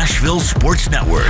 Nashville Sports Network.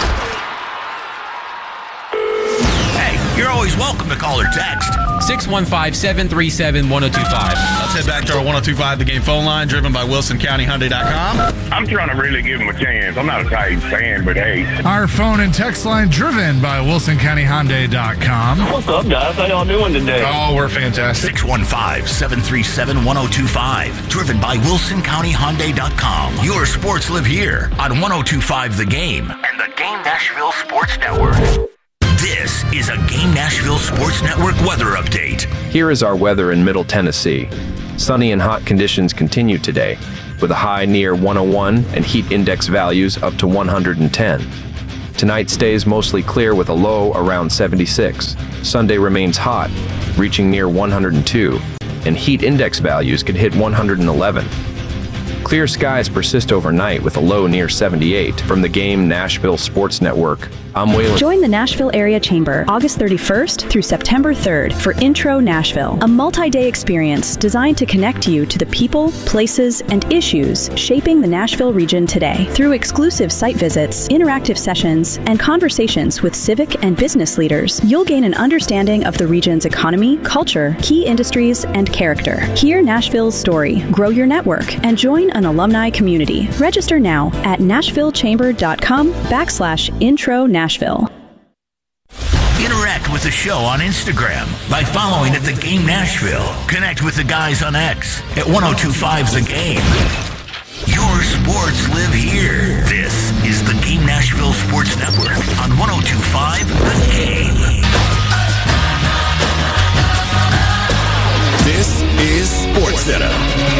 You're always welcome to call or text. 615-737-1025. Let's head back to our 1025 The Game phone line, driven by WilsonCountyHyundai.com. I'm trying to really give him a chance. I'm not a Titans fan, but hey. Our phone and text line, driven by WilsonCountyHyundai.com. What's up, guys? How y'all doing today? Oh, we're fantastic. 615-737-1025. Driven by WilsonCountyHyundai.com. Your sports live here on 1025 The Game and the Game Nashville Sports Network. This is a Game Nashville Sports Network weather update. Here is our weather in Middle Tennessee. Sunny and hot conditions continue today, with a high near 101 and heat index values up to 110. Tonight stays mostly clear with a low around 76. Sunday remains hot, reaching near 102, and heat index values could hit 111. Clear skies persist overnight with a low near 78. From the Game Nashville Sports Network, I'm Waylon. Join the Nashville Area Chamber August 31st through September 3rd for Intro Nashville, a multi-day experience designed to connect you to the people, places, and issues shaping the Nashville region today. Through exclusive site visits, interactive sessions, and conversations with civic and business leaders, you'll gain an understanding of the region's economy, culture, key industries, and character. Hear Nashville's story, grow your network, and join an alumni community. Register now at nashvillechamber.com/intro Nashville. Interact with the show on Instagram by following at The Game Nashville. Connect with the guys on X at 1025 The Game. Your sports live here. This is the Game Nashville Sports Network on 1025 The Game. This is SportsCenter.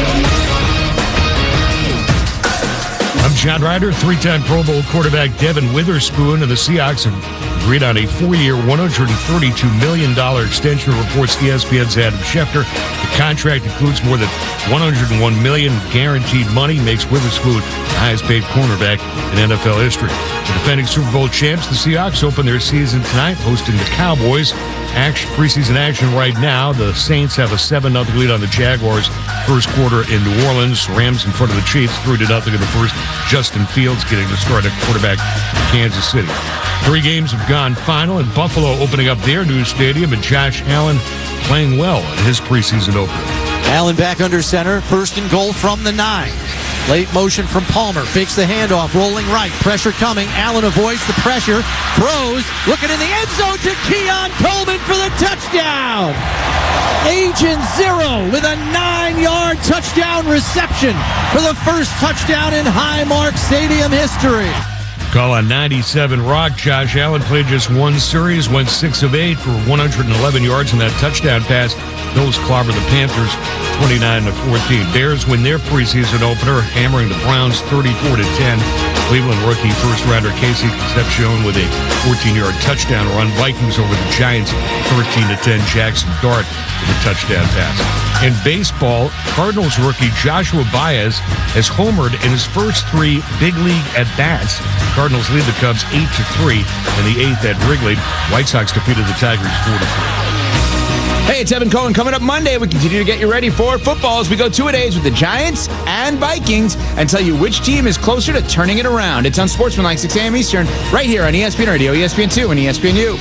I'm John Ryder. Three-time Pro Bowl quarterback Devin Witherspoon and the Seahawks have agreed on a 4-year, $132 million extension, reports ESPN's Adam Schefter. The contract includes more than $101 million guaranteed money, makes Witherspoon the highest-paid cornerback in NFL history. The defending Super Bowl champs, the Seahawks, open their season tonight, hosting the Cowboys. Preseason action right now. The Saints have a 7-0 lead on the Jaguars. First quarter in New Orleans. Rams in front of the Chiefs, 3-0 in the first. Justin Fields getting the start at quarterback in Kansas City. 3 games have gone final, and Buffalo opening up their new stadium, and Josh Allen playing well in his preseason opener. Allen back under center, first and goal from the 9. Late motion from Palmer, fakes the handoff, rolling right, pressure coming. Allen avoids the pressure, throws, looking in the end zone to Keon Coleman for the touchdown. Agent Zero with a 9-yard touchdown reception for the first touchdown in Highmark Stadium history. Call on 97 Rock. Josh Allen played just one series, went 6 of 8 for 111 yards in that touchdown pass. Those clobber the Panthers 29-14. Bears win their preseason opener, hammering the Browns 34-10. Cleveland rookie first-rounder Casey Concepcion with a 14-yard touchdown run. Vikings over the Giants 13-10. Jackson Dart with a touchdown pass. In baseball, Cardinals rookie Joshua Baez has homered in his first 3 big league at-bats. Cardinals lead the Cubs 8-3 in the 8th at Wrigley. White Sox defeated the Tigers 4-3. Hey, it's Evan Cohen. Coming up Monday, we continue to get you ready for football as we go 2-a-days with the Giants and Vikings and tell you which team is closer to turning it around. It's on Sportsmanlike, 6 a.m. Eastern, right here on ESPN Radio, ESPN2, and ESPNU.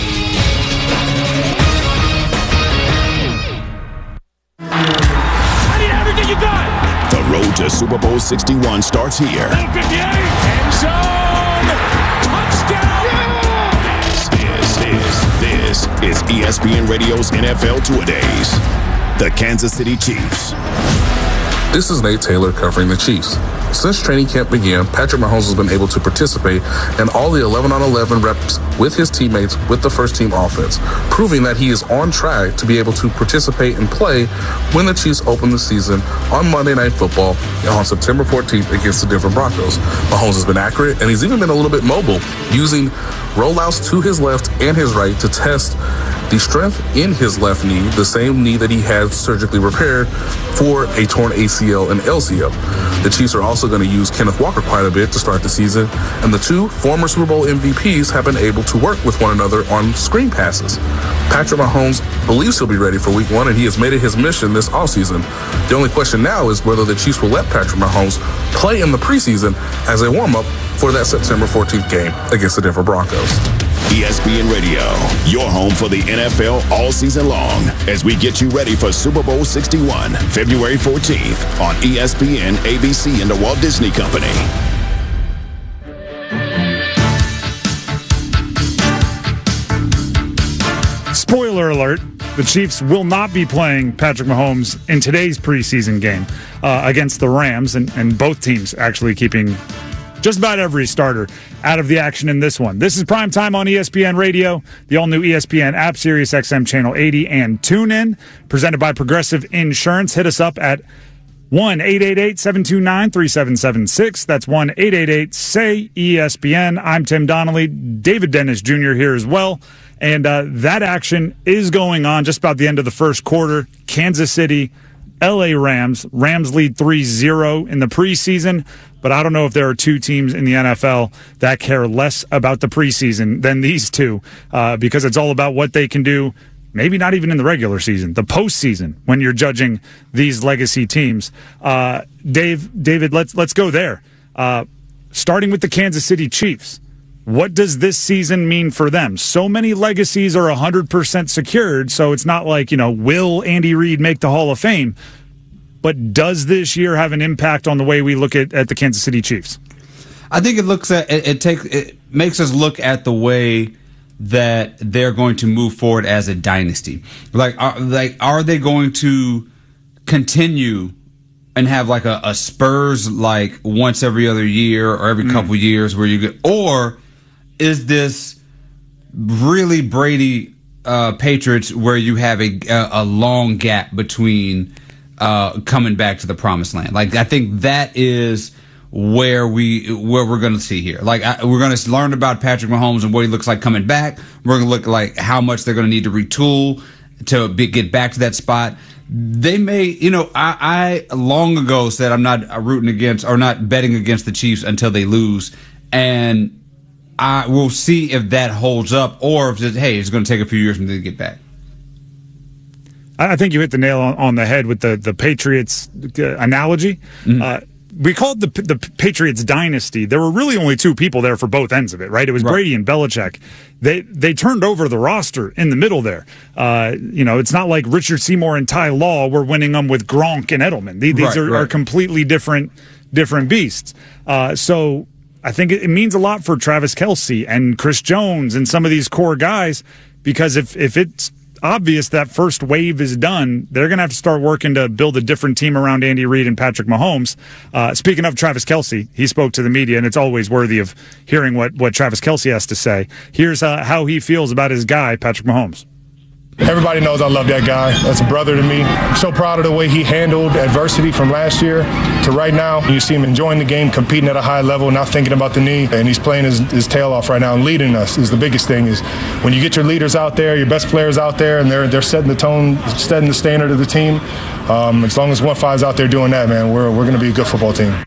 I need everything you got. The road to Super Bowl 61 starts here. 58, end zone, touchdown. This is ESPN Radio's NFL Two-A-Days. The Kansas City Chiefs. This is Nate Taylor covering the Chiefs. Since training camp began, Patrick Mahomes has been able to participate in all the 11-on-11 reps with his teammates with the first-team offense, proving that he is on track to be able to participate and play when the Chiefs open the season on Monday Night Football on September 14th against the Denver Broncos. Mahomes has been accurate, and he's even been a little bit mobile, using rollouts to his left and his right to test the strength in his left knee, the same knee that he had surgically repaired for a torn ACL and LCL. The Chiefs are also going to use Kenneth Walker quite a bit to start the season, and the two former Super Bowl MVPs have been able to work with one another on screen passes. Patrick Mahomes believes he'll be ready for Week 1, and he has made it his mission this offseason. The only question now is whether the Chiefs will let Patrick Mahomes play in the preseason as a warm-up for that September 14th game against the Denver Broncos. ESPN Radio, your home for the NFL all season long, as we get you ready for Super Bowl 61, February 14th on ESPN, ABC, and the Walt Disney Company. Spoiler alert, the Chiefs will not be playing Patrick Mahomes in today's preseason game against the Rams, and both teams actually keeping just about every starter out of the action in this one. This is Prime Time on ESPN Radio, the all-new ESPN app, Sirius XM Channel 80, and TuneIn, presented by Progressive Insurance. Hit us up at 1-888-729-3776. That's 1-888-SAY-ESPN. I'm Tim Donnelly, David Dennis Jr. here as well. And that action is going on just about the end of the first quarter. Kansas City, LA Rams. Rams lead 3-0 in the preseason, but I don't know if there are two teams in the NFL that care less about the preseason than these two, because it's all about what they can do, maybe not even in the regular season, the postseason, when you're judging these legacy teams. David, let's go there. Starting with the Kansas City Chiefs. What does this season mean for them? So many legacies are 100% secured, so it's not like, will Andy Reid make the Hall of Fame? But does this year have an impact on the way we look at the Kansas City Chiefs? I think it makes us look at the way that they're going to move forward as a dynasty. Are they going to continue and have like a Spurs like once every other year or every couple years where you get, or is this really Brady Patriots where you have a long gap between coming back to the promised land? Like, I think that is where we're going to see here. We're going to learn about Patrick Mahomes and what he looks like coming back. We're going to look like how much they're going to need to retool to get back to that spot. They may, I long ago said I'm not rooting against or not betting against the Chiefs until they lose, and I will see if that holds up, or if it's going to take a few years for them to get back. I think you hit the nail on the head with the Patriots analogy. We called the Patriots dynasty. There were really only two people there for both ends of it, right? It was Brady and Belichick. They turned over the roster in the middle there. It's not like Richard Seymour and Ty Law were winning them with Gronk and Edelman. These are completely different beasts. So I think it means a lot for Travis Kelce and Chris Jones and some of these core guys, because if it's obvious that first wave is done, they're going to have to start working to build a different team around Andy Reid and Patrick Mahomes. Speaking of Travis Kelce, he spoke to the media, and it's always worthy of hearing what Travis Kelce has to say. Here's how he feels about his guy, Patrick Mahomes. Everybody knows I love that guy. That's a brother to me. I'm so proud of the way he handled adversity from last year to right now. You see him enjoying the game, competing at a high level, not thinking about the knee, and he's playing his tail off right now and leading us is the biggest thing. Is when you get your leaders out there, your best players out there, and they're setting the tone, setting the standard of the team. As long as 1-5's out there doing that, man, we're going to be a good football team.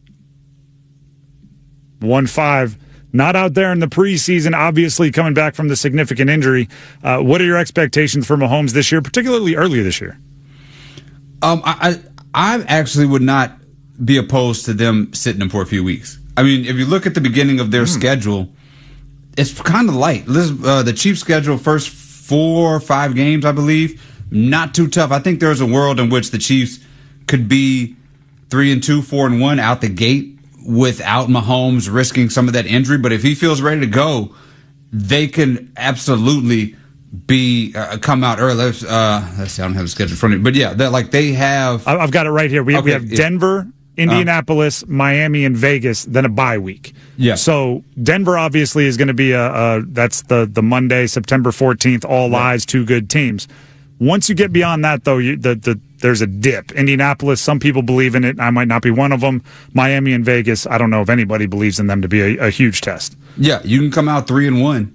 1-5. Not out there in the preseason, obviously coming back from the significant injury. What are your expectations for Mahomes this year, particularly earlier this year? I actually would not be opposed to them sitting him for a few weeks. I mean, if you look at the beginning of their schedule, it's kind of light. The Chiefs' schedule, first 4 or 5 games, I believe, not too tough. I think there's a world in which the Chiefs could be 3-2, 4-1 out the gate, without Mahomes risking some of that injury. But if he feels ready to go, they can absolutely be come out early. Let's see, I don't have the schedule in front of me. But yeah, they have. I've got it right here. We have Denver, Indianapolis, Miami, and Vegas, then a bye week. Yeah. So Denver obviously is going to be that's the Monday, September 14th, all eyes, 2 good teams. Once you get beyond that, though, there's a dip. Indianapolis, some people believe in it. I might not be one of them. Miami and Vegas, I don't know if anybody believes in them to be a huge test. Yeah, you can come out 3-1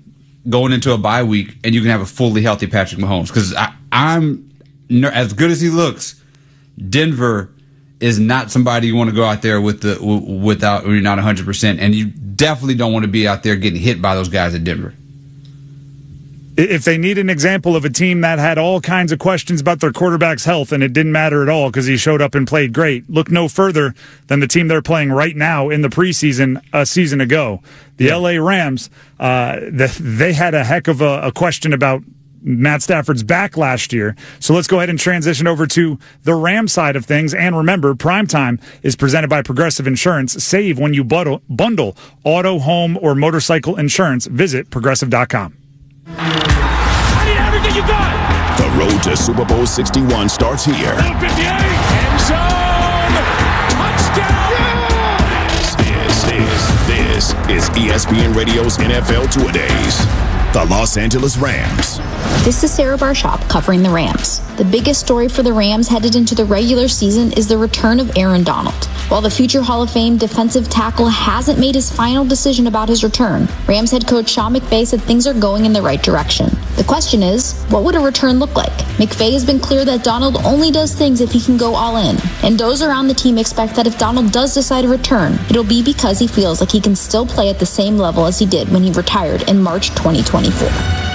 going into a bye week and you can have a fully healthy Patrick Mahomes. Because I'm as good as he looks, Denver is not somebody you want to go out there without you're not 100%, and you definitely don't want to be out there getting hit by those guys at Denver. If they need an example of a team that had all kinds of questions about their quarterback's health and it didn't matter at all because he showed up and played great, look no further than the team they're playing right now in the preseason a season ago. The LA Rams, they had a heck of a question about Matt Stafford's back last year. So let's go ahead and transition over to the Rams side of things. And remember, Primetime is presented by Progressive Insurance. Save when you bundle auto, home, or motorcycle insurance. Visit Progressive.com. I need everything you got. The road to Super Bowl 61 starts here. 58, end zone, touchdown. This is ESPN Radio's NFL Two-A-Days. The Los Angeles Rams. This is Sarah Barshop covering the Rams. The biggest story for the Rams headed into the regular season is the return of Aaron Donald. While the future Hall of Fame defensive tackle hasn't made his final decision about his return, Rams head coach Sean McVay said things are going in the right direction. The question is, what would a return look like? McVay has been clear that Donald only does things if he can go all in, and those around the team expect that if Donald does decide to return, it'll be because he feels like he can still play at the same level as he did when he retired in March 2024.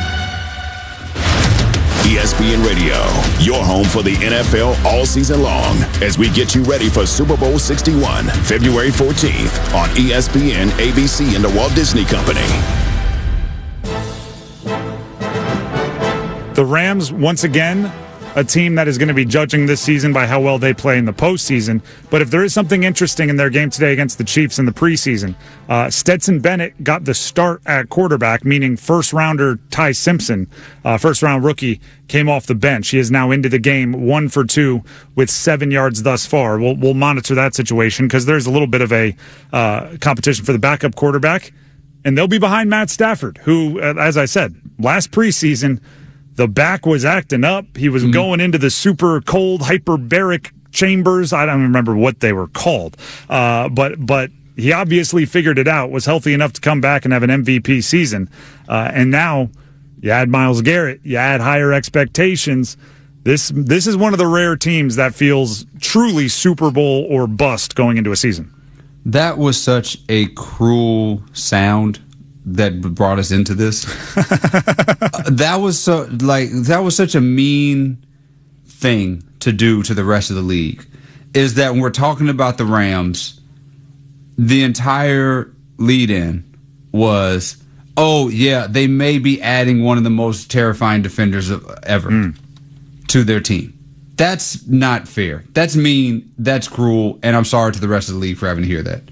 ESPN Radio, your home for the NFL all season long as we get you ready for Super Bowl 61, February 14th on ESPN, ABC, and the Walt Disney Company. The Rams, once again, a team that is going to be judging this season by how well they play in the postseason. But if there is something interesting in their game today against the Chiefs in the preseason, Stetson Bennett got the start at quarterback, meaning first-rounder Ty Simpson, first-round rookie, came off the bench. He is now into the game, 1 for 2 with 7 yards thus far. We'll monitor that situation because there's a little bit of a competition for the backup quarterback, and they'll be behind Matt Stafford, who, as I said, last preseason, the back was acting up. He was going into the super cold hyperbaric chambers. I don't remember what they were called. But he obviously figured it out, was healthy enough to come back and have an MVP season. And now you add Myles Garrett, you add higher expectations. This is one of the rare teams that feels truly Super Bowl or bust going into a season. That was such a cruel sound that brought us into this. That was such a mean thing to do to the rest of the league. Is that when we're talking about the Rams, the entire lead-in was, oh yeah, they may be adding one of the most terrifying defenders ever to their team. That's not fair. That's mean. That's cruel. And I'm sorry to the rest of the league for having to hear that.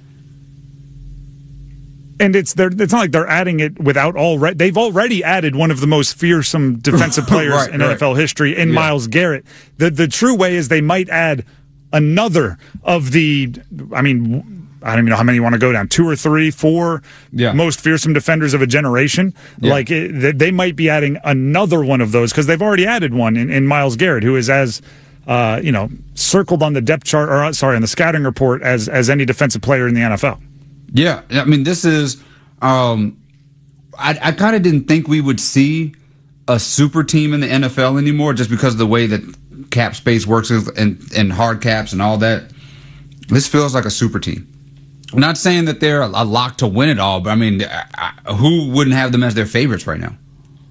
And it's not like they're adding it without already. They've already added one of the most fearsome defensive players in NFL history in Myles Garrett. The true way is they might add another of the. I mean, I don't even know how many you want to go down. 2 or 3, 4 most fearsome defenders of a generation. Yeah. Like they might be adding another one of those because they've already added one in Myles Garrett, who is as circled on the depth chart on the scouting report as any defensive player in the NFL. Yeah, I mean, this is. I kind of didn't think we would see a super team in the NFL anymore, just because of the way that cap space works and hard caps and all that. This feels like a super team. I'm not saying that they're a lock to win it all, but I mean, who wouldn't have them as their favorites right now?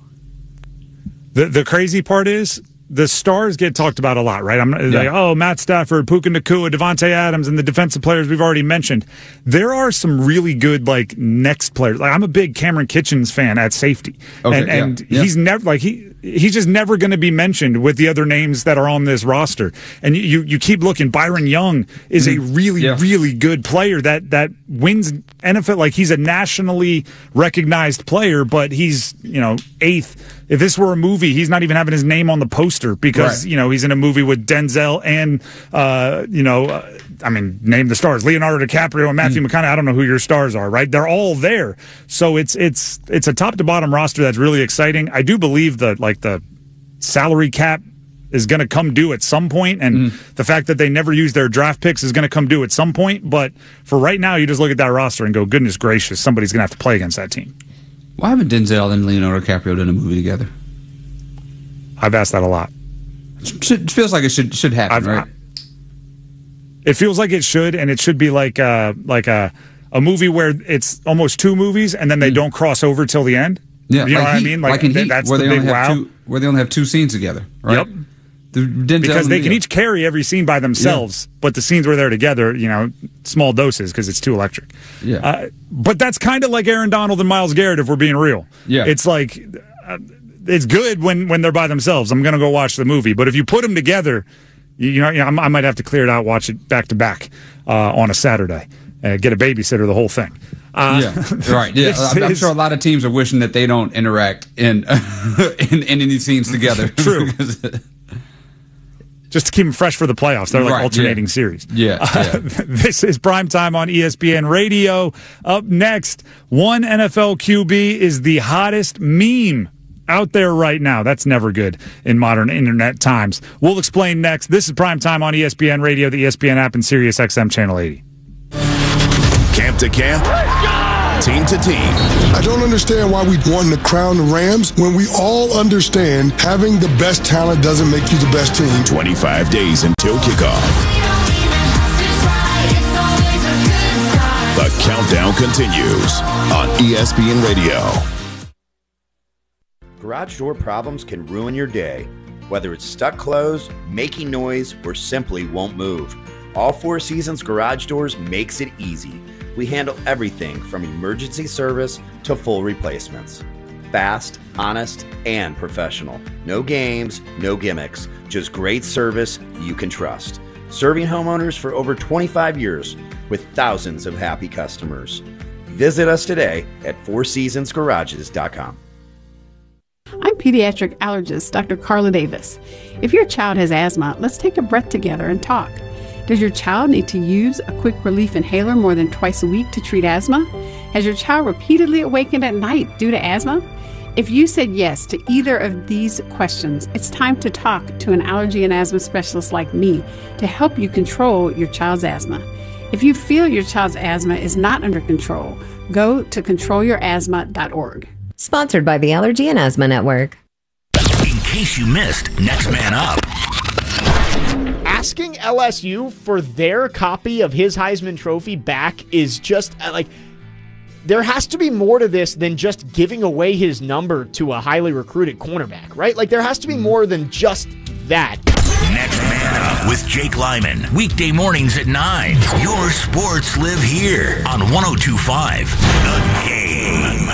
The crazy part is, the stars get talked about a lot, right? Like, Matt Stafford, Puka Nacua, Devontae Adams, and the defensive players we've already mentioned. There are some really good, next players. Like, I'm a big Cameron Kitchens fan at safety. Okay, and he's never, he's just never going to be mentioned with the other names that are on this roster. And you keep looking. Byron Young is a really, really good player that wins NFL. Like, he's a nationally recognized player, but he's, 8th. If this were a movie, he's not even having his name on the poster because, he's in a movie with Denzel and, name the stars. Leonardo DiCaprio and Matthew McConaughey. I don't know who your stars are, right? They're all there. So it's a top to bottom roster that's really exciting. I do believe that, the salary cap is going to come due at some point, and the fact that they never use their draft picks is going to come due at some point. But for right now, you just look at that roster and go, goodness gracious, somebody's going to have to play against that team. Why haven't Denzel and Leonardo DiCaprio done a movie together? I've asked that a lot. It feels like it should happen, right? It feels like it should, and it should be like a movie where it's almost two movies, and then they don't cross over till the end. Yeah, you know what I mean? Like in Heat, that's where the they big wow. where they only have two scenes together, right? Yep. Because they can each carry every scene by themselves, but the scenes where they're together, small doses because it's too electric. Yeah. But that's kind of like Aaron Donald and Myles Garrett, if we're being real. Yeah. It's like it's good when they're by themselves. I'm going to go watch the movie, but if you put them together, I might have to clear it out, watch it back to back on a Saturday, get a babysitter, the whole thing. Right. Yeah, I'm sure a lot of teams are wishing that they don't interact in any of these scenes together. True. Just to keep them fresh for the playoffs. They're like alternating series. Yeah. This is Primetime on ESPN Radio. Up next, one NFL QB is the hottest meme out there right now. That's never good in modern internet times. We'll explain next. This is Primetime on ESPN Radio, the ESPN app, and Sirius XM Channel 80. Camp to camp, team to team. I don't understand why we want to crown the Rams when we all understand having the best talent doesn't make you the best team. 25 days until kickoff. The countdown continues on ESPN Radio. Garage door problems can ruin your day. Whether it's stuck closed, making noise, or simply won't move, All Four Seasons Garage Doors makes it easy. We handle everything from emergency service to full replacements. Fast, honest, and professional. No games, no gimmicks, just great service you can trust. Serving homeowners for over 25 years with thousands of happy customers. Visit us today at fourseasonsgarages.com. I'm pediatric allergist Dr. Carla Davis. If your child has asthma, let's take a breath together and talk. Does your child need to use a quick relief inhaler more than twice a week to treat asthma? Has your child repeatedly awakened at night due to asthma? If you said yes to either of these questions, it's time to talk to an allergy and asthma specialist like me to help you control your child's asthma. If you feel your child's asthma is not under control, go to controlyourasthma.org. Sponsored by the Allergy and Asthma Network. In case you missed Next Man Up. Asking LSU for their copy of his Heisman Trophy back is just there has to be more to this than just giving away his number to a highly recruited cornerback, right? There has to be more than just that. Next Man Up with Jake Lyman. Weekday mornings at 9. Your sports live here on 102.5 The Game.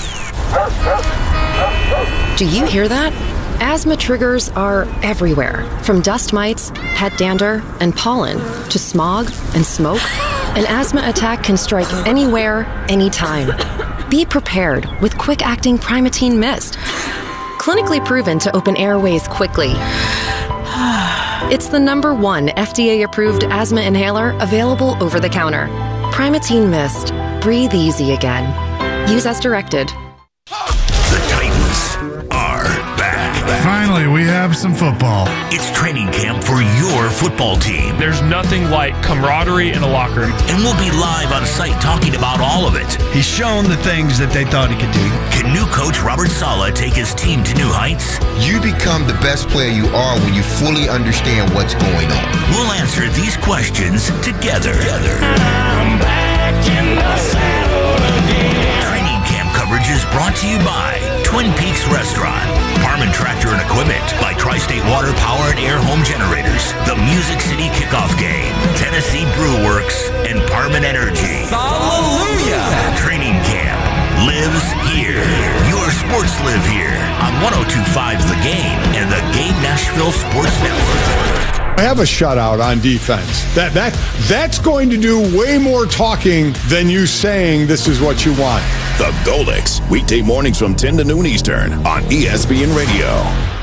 Do you hear that? Asthma triggers are everywhere, from dust mites, pet dander, and pollen, to smog and smoke. An asthma attack can strike anywhere, anytime. Be prepared with quick-acting Primatene Mist. Clinically proven to open airways quickly. It's the #1 FDA-approved asthma inhaler available over the counter. Primatene Mist. Breathe easy again. Use as directed. The Titans are back. Finally, we have some football. It's training camp for your football team. There's nothing like camaraderie in a locker room. And we'll be live on site talking about all of it. He's shown the things that they thought he could do. Can new coach Robert Saleh take his team to new heights? You become the best player you are when you fully understand what's going on. We'll answer these questions together. I'm back in the saddle again. Training camp coverage is brought to you by Twin Peaks Restaurant, Parman Tractor and Equipment, by Tri-State Water Power and Air Home Generators, the Music City Kickoff Game, Tennessee Brew Works, and Parman Energy. Hallelujah! Training camp lives here. Your sports live here on 102.5 The Game and the Game Nashville Sports Network. I have a shutout on defense. That's going to do way more talking than you saying this is what you want. The Golix, weekday mornings from 10 to noon Eastern on ESPN Radio.